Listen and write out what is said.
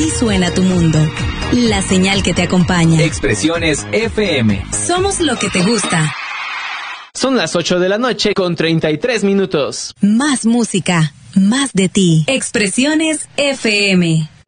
Así suena tu mundo. La señal que te acompaña. Expresiones FM. Somos lo que te gusta. Son las 8 de la noche con 33 minutos. Más música, más de ti. Expresiones FM.